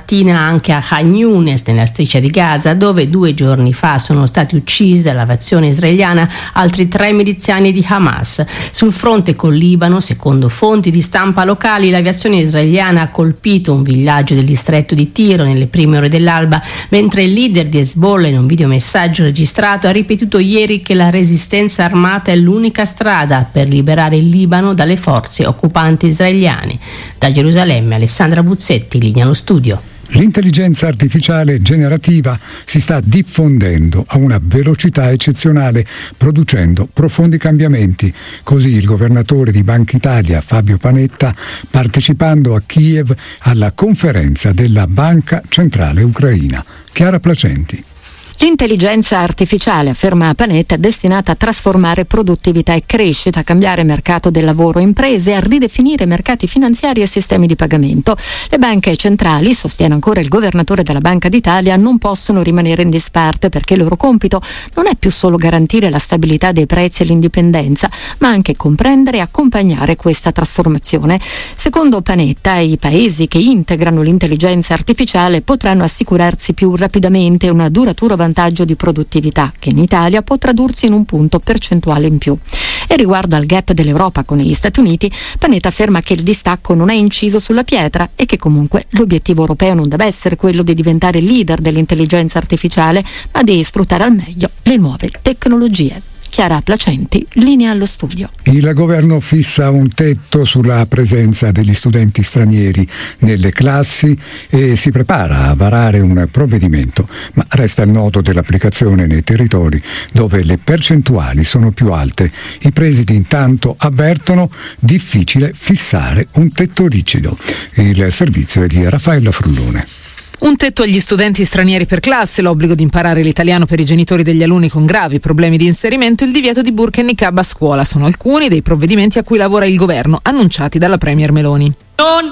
mattina anche a Khan Younis, nella striscia di Gaza, dove 2 giorni fa sono stati uccisi dall'aviazione israeliana altri 3 miliziani di Hamas. Sul fronte col Libano, secondo fonti di stampa locali, l'aviazione israeliana ha colpito un villaggio del distretto di Tiro nelle prime ore dell'alba, mentre il leader di Hezbollah, in un videomessaggio registrato, ha ripetuto ieri che la resistenza armata è l'unica strada per liberare il Libano dalle forze occupanti israeliane. Da Gerusalemme, Alessandra Buzzetti, linea allo studio. L'intelligenza artificiale generativa si sta diffondendo a una velocità eccezionale, producendo profondi cambiamenti. Così il governatore di Banca Italia, Fabio Panetta, partecipando a Kiev alla conferenza della Banca Centrale Ucraina. Chiara Placenti. L'intelligenza artificiale, afferma Panetta, è destinata a trasformare produttività e crescita, a cambiare mercato del lavoro, imprese, a ridefinire mercati finanziari e sistemi di pagamento. Le banche centrali, sostiene ancora il governatore della Banca d'Italia, non possono rimanere in disparte, perché il loro compito non è più solo garantire la stabilità dei prezzi e l'indipendenza, ma anche comprendere e accompagnare questa trasformazione. Secondo Panetta, i paesi che integrano l'intelligenza artificiale potranno assicurarsi più rapidamente una duratura vantaggio di produttività, che in Italia può tradursi in un punto percentuale in più. E riguardo al gap dell'Europa con gli Stati Uniti, Panetta afferma che il distacco non è inciso sulla pietra e che comunque l'obiettivo europeo non deve essere quello di diventare leader dell'intelligenza artificiale, ma di sfruttare al meglio le nuove tecnologie. Chiara Placenti, linea allo studio. Il governo fissa un tetto sulla presenza degli studenti stranieri nelle classi e si prepara a varare un provvedimento, ma resta il nodo dell'applicazione nei territori dove le percentuali sono più alte. I presidi intanto avvertono difficile fissare un tetto rigido. Il servizio è di Raffaella Frullone. Un tetto agli studenti stranieri per classe, l'obbligo di imparare l'italiano per i genitori degli alunni con gravi problemi di inserimento e il divieto di burqa e niqab a scuola sono alcuni dei provvedimenti a cui lavora il governo, annunciati dalla Premier Meloni. Non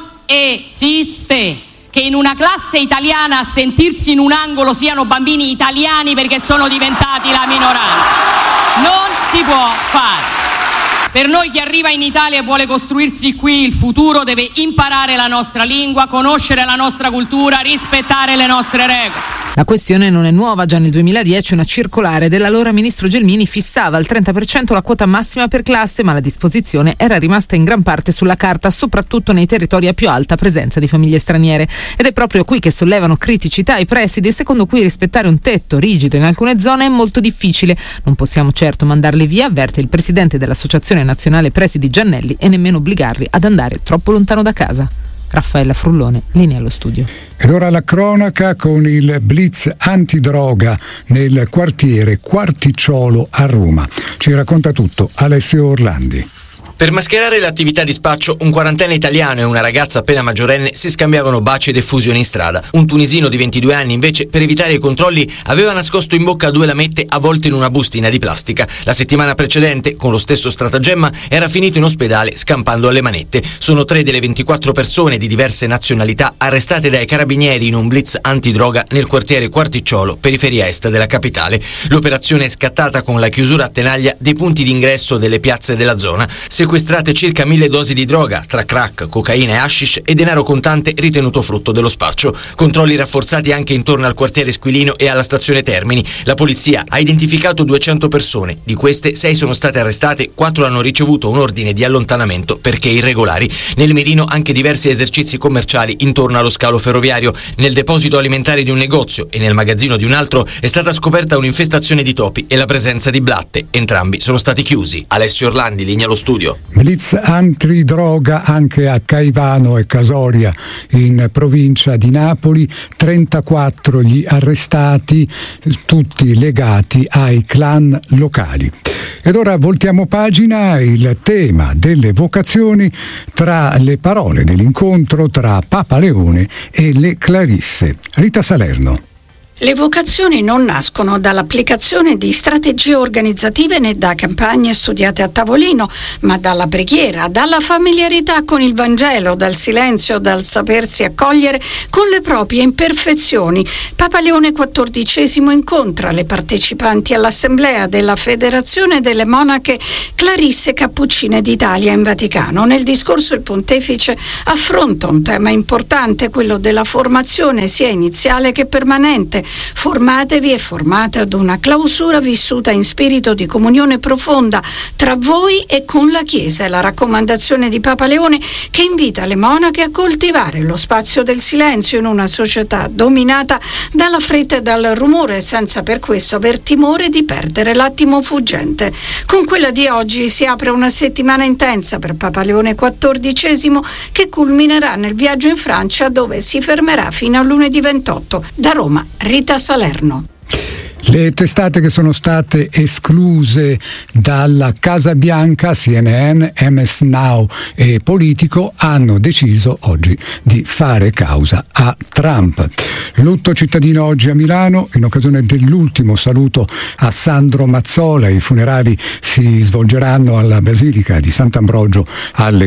esiste che in una classe italiana a sentirsi in un angolo siano bambini italiani perché sono diventati la minoranza. Non si può fare. Per noi chi arriva in Italia e vuole costruirsi qui il futuro deve imparare la nostra lingua, conoscere la nostra cultura, rispettare le nostre regole. La questione non è nuova, già nel 2010 una circolare dell'allora ministro Gelmini fissava al 30% la quota massima per classe, ma la disposizione era rimasta in gran parte sulla carta, soprattutto nei territori a più alta presenza di famiglie straniere. Ed è proprio qui che sollevano criticità i presidi, secondo cui rispettare un tetto rigido in alcune zone è molto difficile. Non possiamo certo mandarli via, avverte il presidente dell'Associazione Nazionale Presidi Giannelli, e nemmeno obbligarli ad andare troppo lontano da casa. Raffaella Frullone, linea allo studio. Ed ora la cronaca con il blitz antidroga nel quartiere Quarticciolo a Roma. Ci racconta tutto Alessio Orlandi. Per mascherare l'attività di spaccio, un quarantenne italiano e una ragazza appena maggiorenne si scambiavano baci ed effusioni in strada. Un tunisino di 22 anni, invece, per evitare i controlli, aveva nascosto in bocca 2 lamette avvolte in una bustina di plastica. La settimana precedente, con lo stesso stratagemma, era finito in ospedale scampando alle manette. Sono 3 delle 24 persone di diverse nazionalità arrestate dai carabinieri in un blitz antidroga nel quartiere Quarticciolo, periferia est della capitale. L'operazione è scattata con la chiusura a tenaglia dei punti d'ingresso delle piazze della zona. Sequestrate circa 1000 dosi di droga, tra crack, cocaina e hashish, e denaro contante ritenuto frutto dello spaccio. Controlli rafforzati anche intorno al quartiere Squilino e alla stazione Termini. La polizia ha identificato 200 persone. Di queste 6 sono state arrestate, 4 hanno ricevuto un ordine di allontanamento perché irregolari. Nel mirino anche diversi esercizi commerciali intorno allo scalo ferroviario. Nel deposito alimentare di un negozio e nel magazzino di un altro è stata scoperta un'infestazione di topi e la presenza di blatte. Entrambi sono stati chiusi. Alessio Orlandi, linea allo studio. Blitz antidroga anche a Caivano e Casoria in provincia di Napoli, 34 gli arrestati, tutti legati ai clan locali. Ed ora voltiamo pagina, il tema delle vocazioni tra le parole dell'incontro tra Papa Leone e le Clarisse. Rita Salerno. Le vocazioni non nascono dall'applicazione di strategie organizzative né da campagne studiate a tavolino, ma dalla preghiera, dalla familiarità con il Vangelo, dal silenzio, dal sapersi accogliere con le proprie imperfezioni. Papa Leone XIV incontra le partecipanti all'assemblea della Federazione delle Monache Clarisse Cappuccine d'Italia in Vaticano. Nel discorso il pontefice affronta un tema importante, quello della formazione sia iniziale che permanente. Formatevi e formate ad una clausura vissuta in spirito di comunione profonda tra voi e con la Chiesa. È la raccomandazione di Papa Leone, che invita le monache a coltivare lo spazio del silenzio in una società dominata dalla fretta e dal rumore, senza per questo aver timore di perdere l'attimo fuggente. Con quella di oggi si apre una settimana intensa per Papa Leone XIV, che culminerà nel viaggio in Francia, dove si fermerà fino a lunedì 28. Da Roma, Rita Salerno. Le testate che sono state escluse dalla Casa Bianca, CNN, MS Now e Politico, hanno deciso oggi di fare causa a Trump. Lutto cittadino oggi a Milano in occasione dell'ultimo saluto a Sandro Mazzola. I funerali si svolgeranno alla Basilica di Sant'Ambrogio alle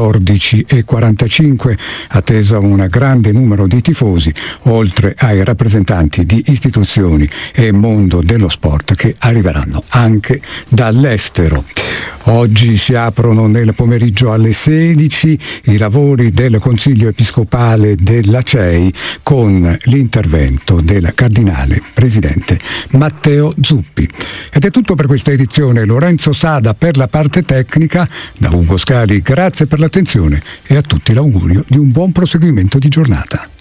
14:45, atteso un grande numero di tifosi, oltre ai rappresentanti di istituzioni e mondo dello sport che arriveranno anche dall'estero. Oggi si aprono nel pomeriggio alle 16 i lavori del Consiglio Episcopale della CEI con l'intervento del Cardinale Presidente Matteo Zuppi. Ed è tutto per questa edizione. Lorenzo Sada per la parte tecnica. Da Ugo Scali grazie per l'attenzione e a tutti l'augurio di un buon proseguimento di giornata.